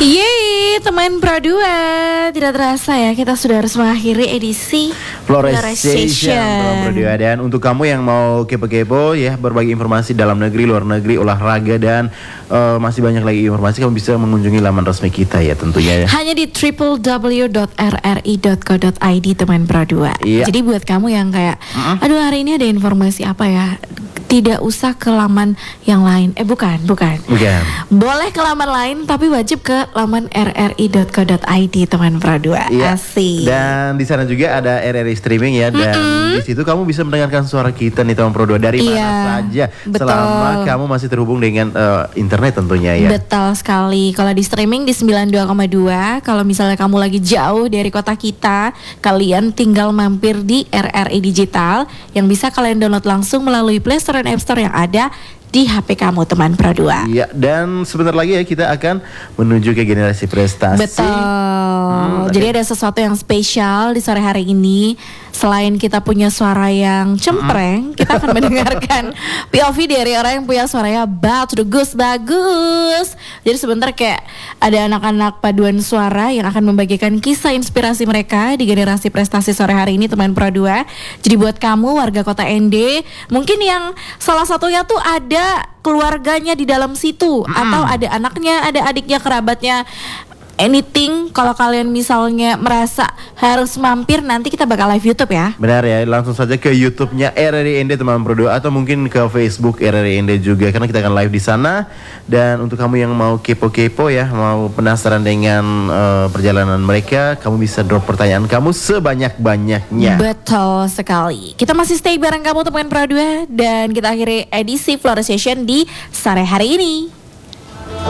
Yeay, teman Pro 2. Tidak terasa ya, kita sudah harus mengakhiri edisi Florestation teman Pro 2. Dan untuk kamu yang mau kepo-kepo ya, berbagi informasi dalam negeri, luar negeri, olahraga dan masih banyak lagi informasi, kamu bisa mengunjungi laman resmi kita ya tentunya ya. Hanya di www.rri.co.id teman Pro 2. Iya. Jadi buat kamu yang kayak aduh hari ini ada informasi apa ya, tidak usah ke laman yang lain. Bukan. Boleh ke laman lain tapi wajib ke laman rri.co.id teman Pro 2. Iya. Asik. Dan di sana juga ada RRI streaming ya, dan di situ kamu bisa mendengarkan suara kita nih teman Pro 2 dari mana saja. Betul. Selama kamu masih terhubung dengan internet tentunya ya. Betul sekali. Kalau di streaming di 92,2. Kalau misalnya kamu lagi jauh dari kota kita, kalian tinggal mampir di RRI Digital yang bisa kalian download langsung melalui Play Store dan App Store yang ada di HP kamu teman Pro 2. Iya, dan sebentar lagi ya kita akan menuju ke generasi prestasi. Betul. Jadi ada sesuatu yang spesial di sore hari ini. Selain kita punya suara yang cempreng, kita akan mendengarkan POV dari orang yang punya suaranya bagus. Jadi sebentar kayak ada anak-anak paduan suara yang akan membagikan kisah inspirasi mereka di generasi prestasi sore hari ini teman Pro 2. Jadi buat kamu warga kota ND, mungkin yang salah satunya tuh ada keluarganya di dalam situ, atau ada anaknya, ada adiknya, kerabatnya, anything. Kalau kalian misalnya merasa harus mampir, nanti kita bakal live YouTube ya. Benar ya, langsung saja ke YouTube-nya RRI ND teman Pro 2, atau mungkin ke Facebook RRI ND juga, karena kita akan live di sana. Dan untuk kamu yang mau kepo-kepo ya, mau penasaran dengan perjalanan mereka, kamu bisa drop pertanyaan kamu sebanyak-banyaknya. Betul sekali. Kita masih stay bareng kamu teman Pro 2, dan kita akhiri edisi Florestation di sore hari ini.